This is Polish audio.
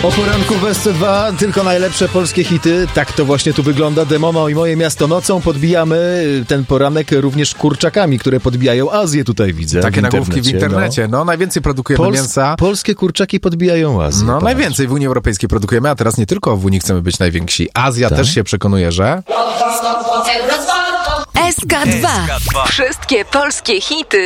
O poranku w SC2 tylko najlepsze polskie hity. Tak to właśnie tu wygląda. Demomo i Moje miasto nocą. Podbijamy ten poranek również kurczakami, które podbijają Azję, tutaj widzę. Takie nagłówki w internecie. No najwięcej produkujemy mięsa. Polskie kurczaki podbijają Azję. No najwięcej w Unii Europejskiej produkujemy, a teraz nie tylko w Unii chcemy być najwięksi. Azja też się przekonuje, że... SK2. Wszystkie polskie hity